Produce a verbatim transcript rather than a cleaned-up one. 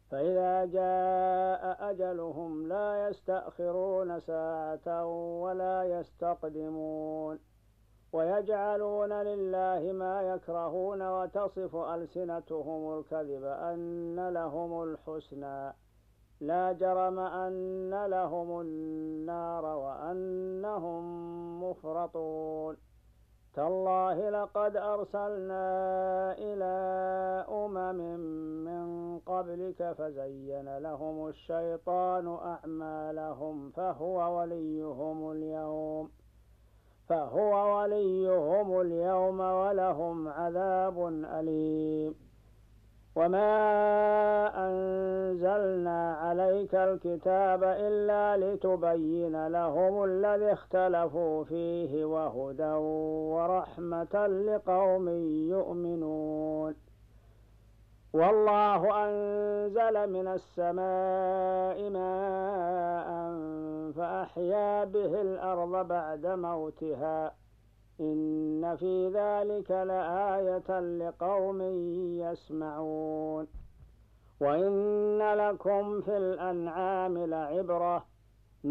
فإذا جاء أجلهم لا يستأخرون ساعة ولا يستقدمون ويجعلون لله ما يكرهون وتصف ألسنتهم الكذب أن لهم الحسنى لا جرم أن لهم النار وأنهم مفرطون تالله لقد أرسلنا إلى أمم من قبلك فزين لهم الشيطان أعمالهم فهو وليهم اليوم فهو وليهم اليوم ولهم عذاب أليم وما أنزلنا عليك الكتاب إلا لتبين لهم الذي اختلفوا فيه وهدى ورحمة لقوم يؤمنون والله أنزل من السماء ماء فأحيا به الأرض بعد موتها إن في ذلك لآية لقوم يسمعون وإن لكم في الأنعام لعبرة